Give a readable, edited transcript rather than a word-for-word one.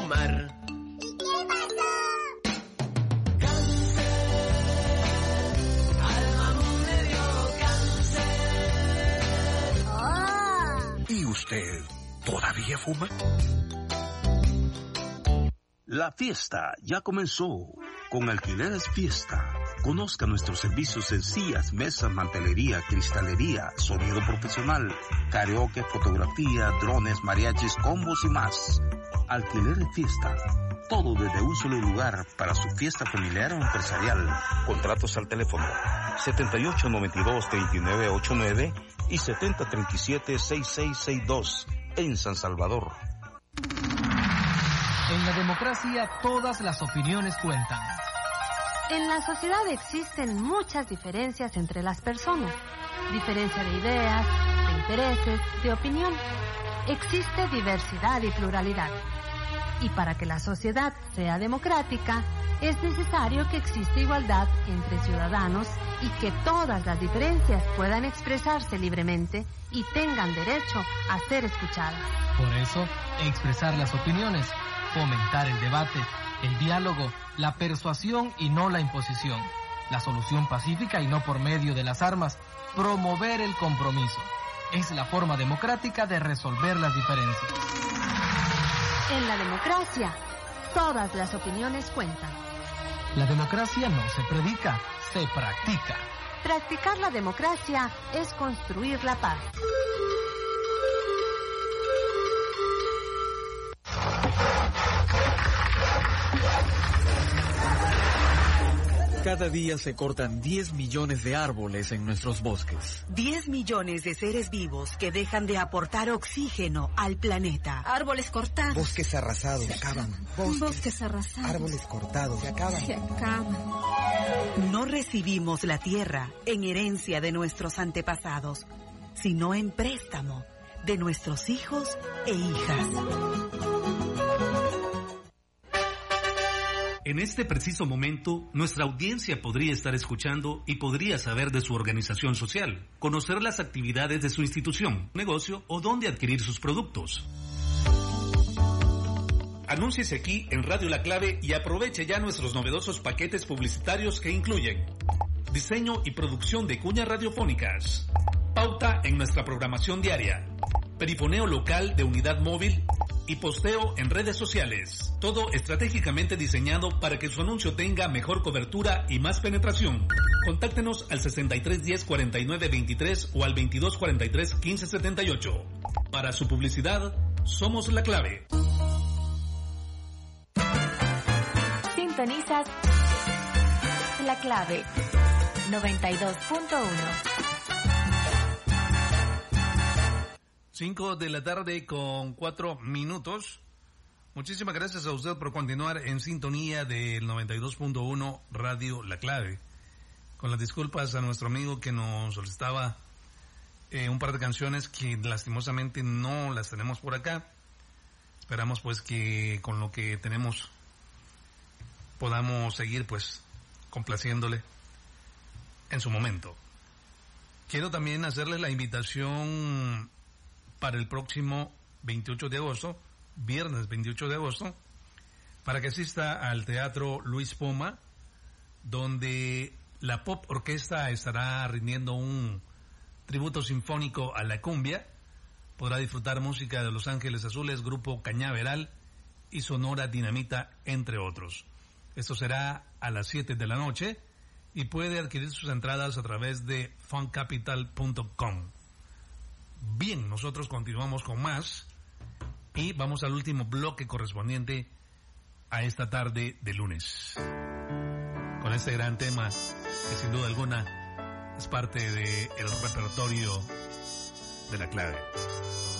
fumar. ¿Y qué pasó? ¿Y usted todavía fuma? La fiesta ya comenzó. Con Alquileres Fiesta. Conozca nuestros servicios en sillas, mesas, mantelería, cristalería, sonido profesional, karaoke, fotografía, drones, mariachis, combos y más. Alquileres Fiesta. Todo desde un solo lugar para su fiesta familiar o empresarial. Contratos al teléfono 7892-3989 y 7037-6662 en San Salvador. En la democracia todas las opiniones cuentan. En la sociedad existen muchas diferencias entre las personas. Diferencia de ideas, de intereses, de opinión. Existe diversidad y pluralidad. Y para que la sociedad sea democrática, es necesario que exista igualdad entre ciudadanos y que todas las diferencias puedan expresarse libremente y tengan derecho a ser escuchadas. Por eso, expresar las opiniones, fomentar el debate, el diálogo, la persuasión y no la imposición, la solución pacífica y no por medio de las armas, promover el compromiso. Es la forma democrática de resolver las diferencias. En la democracia, todas las opiniones cuentan. La democracia no se predica, se practica. Practicar la democracia es construir la paz. Cada día se cortan 10 millones de árboles en nuestros bosques. 10 millones de seres vivos que dejan de aportar oxígeno al planeta. Árboles cortados. Bosques arrasados. Se acaban. Bosques arrasados. Árboles cortados. Se acaban. Se acaban. No recibimos la tierra en herencia de nuestros antepasados, sino en préstamo de nuestros hijos e hijas. En este preciso momento, nuestra audiencia podría estar escuchando y podría saber de su organización social, conocer las actividades de su institución, negocio o dónde adquirir sus productos. Anúnciese aquí en Radio La Clave y aproveche ya nuestros novedosos paquetes publicitarios que incluyen diseño y producción de cuñas radiofónicas, pauta en nuestra programación diaria, perifoneo local de unidad móvil y posteo en redes sociales. Todo estratégicamente diseñado para que su anuncio tenga mejor cobertura y más penetración. Contáctenos al 6310-4923 o al 2243-1578. Para su publicidad, somos La Clave. Sintonizas La Clave 92.1. 5 de la tarde con 4 minutos. Muchísimas gracias a usted por continuar en sintonía del 92.1 Radio La Clave. Con las disculpas a nuestro amigo que nos solicitaba un par de canciones que lastimosamente no las tenemos por acá. Esperamos pues que con lo que tenemos podamos seguir pues complaciéndole en su momento. Quiero también hacerle la invitación para el próximo 28 de agosto, viernes 28 de agosto, para que asista al Teatro Luis Poma, donde la Pop Orquesta estará rindiendo un tributo sinfónico a la cumbia. Podrá disfrutar música de Los Ángeles Azules, Grupo Cañaveral y Sonora Dinamita, entre otros. Esto será a las 7 de la noche y puede adquirir sus entradas a través de funcapital.com. Bien, nosotros continuamos con más y vamos al último bloque correspondiente a esta tarde de lunes, con este gran tema que sin duda alguna es parte del repertorio de La Clave.